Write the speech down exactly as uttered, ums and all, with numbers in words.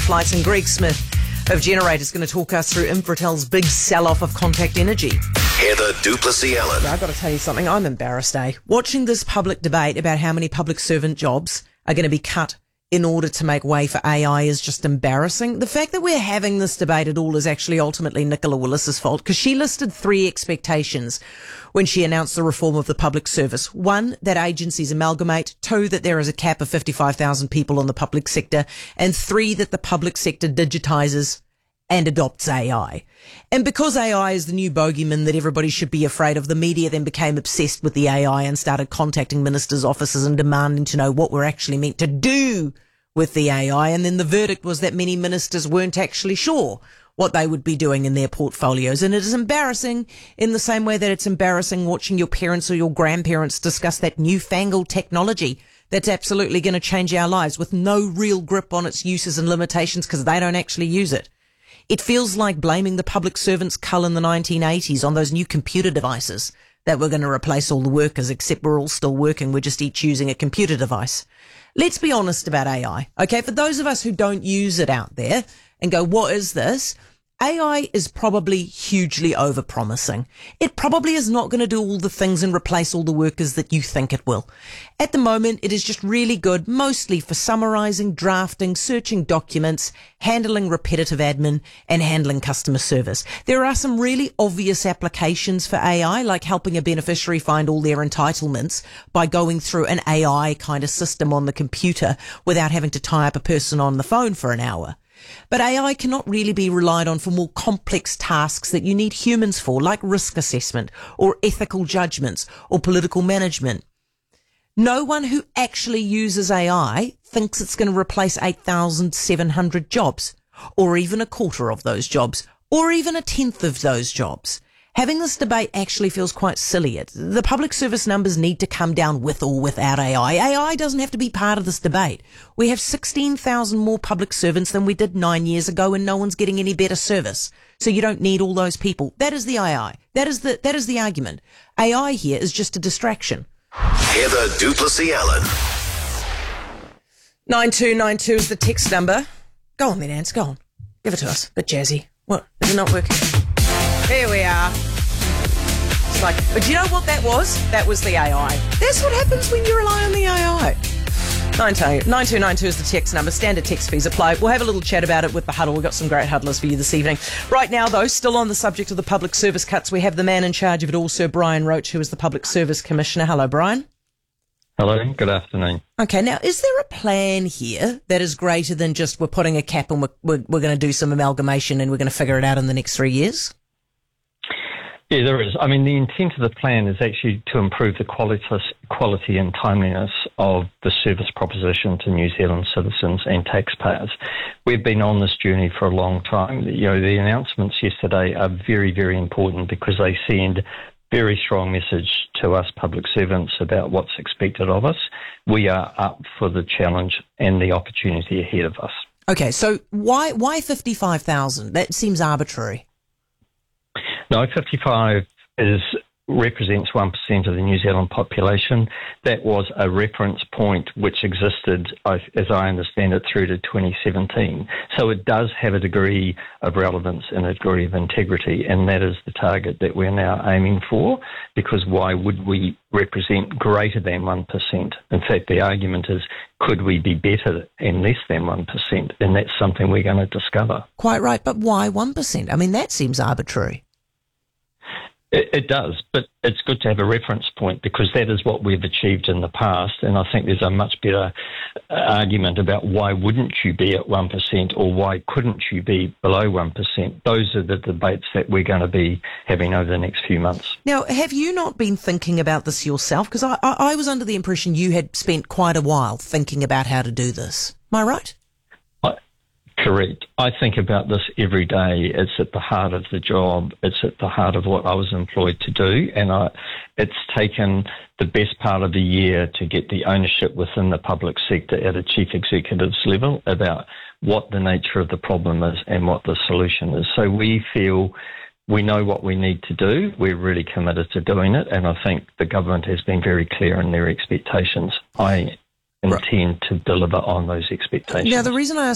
flights, and Greg Smith of Generator is going to talk us through Infratel's big sell-off of Contact Energy. Heather du Plessis-Allen. I've got to tell you something. I'm embarrassed, eh? Watching this public debate about how many public servant jobs are going to be cut in order to make way for A I is just embarrassing. The fact that we're having this debate at all is actually ultimately Nicola Willis's fault, because she listed three expectations when she announced the reform of the public service. One, that agencies amalgamate. Two, that there is a cap of fifty-five thousand people on the public sector. And three, that the public sector digitises and adopts A I. And because A I is the new bogeyman that everybody should be afraid of, the media then became obsessed with the A I and started contacting ministers' offices and demanding to know what we're actually meant to do with the A I. And then the verdict was that many ministers weren't actually sure what they would be doing in their portfolios. And it is embarrassing in the same way that it's embarrassing watching your parents or your grandparents discuss that newfangled technology that's absolutely going to change our lives with no real grip on its uses and limitations because they don't actually use it. It feels like blaming the public servants' cull in the nineteen eighties on those new computer devices that we're going to replace all the workers, except we're all still working. We're just each using a computer device. Let's be honest about A I. Okay, for those of us who don't use it out there and go, what is this? A I is probably hugely overpromising. It probably is not going to do all the things and replace all the workers that you think it will. At the moment, it is just really good, mostly for summarising, drafting, searching documents, handling repetitive admin, and handling customer service. There are some really obvious applications for A I, like helping a beneficiary find all their entitlements by going through an A I kind of system on the computer without having to tie up a person on the phone for an hour. But A I cannot really be relied on for more complex tasks that you need humans for, like risk assessment or ethical judgments or political management. No one who actually uses A I thinks it's going to replace eight thousand seven hundred jobs, or even a quarter of those jobs, or even a tenth of those jobs. Having this debate actually feels quite silly. It, the public service numbers need to come down with or without A I. A I doesn't have to be part of this debate. We have sixteen thousand more public servants than we did nine years ago, and no one's getting any better service. So you don't need all those people. That is the A I. That is the, that is the argument. A I here is just a distraction. Heather du Plessis-Allen. nine two nine two is the text number. Go on then, Ants, go on. Give it to us. Bit jazzy. What? Is it not working? Here we are. It's like, but do you know what that was? That was the A I. That's what happens when you rely on the A I. nine two nine two is the text number. Standard text fees apply. We'll have a little chat about it with the huddle. We've got some great huddlers for you this evening. Right now, though, still on the subject of the public service cuts, we have the man in charge of it all, Sir Brian Roach, who is the Public Service Commissioner. Hello, Brian. Hello, good afternoon. Okay, now, is there a plan here that is greater than just we're putting a cap and we're, we're, we're going to do some amalgamation and we're going to figure it out in the next three years? Yeah, there is. I mean, the intent of the plan is actually to improve the quality, quality and timeliness of the service proposition to New Zealand citizens and taxpayers. We've been on this journey for a long time. You know, the announcements yesterday are very, very important because they send very strong message to us public servants about what's expected of us. We are up for the challenge and the opportunity ahead of us. Okay, so why why fifty-five thousand? That seems arbitrary. No, fifty-five is represents one percent of the New Zealand population. That was a reference point which existed, as I understand it, through to twenty seventeen. So it does have a degree of relevance and a degree of integrity, and that is the target that we're now aiming for, because why would we represent greater than one percent? In fact, the argument is, could we be better and less than one percent? And that's something we're going to discover. Quite right, but why one percent? I mean, that seems arbitrary. It, it does, but it's good to have a reference point because that is what we've achieved in the past, and I think there's a much better argument about why wouldn't you be at one percent or why couldn't you be below one percent. Those are the debates that we're going to be having over the next few months. Now, have you not been thinking about this yourself? Because I, I, I was under the impression you had spent quite a while thinking about how to do this. Am I right? Correct. I think about this every day. It's at the heart of the job. It's at the heart of what I was employed to do. And I, it's taken the best part of a year to get the ownership within the public sector at a chief executive's level about what the nature of the problem is and what the solution is. So we feel we know what we need to do. We're really committed to doing it. And I think the government has been very clear in their expectations. I intend to deliver on those expectations. Now, the reason I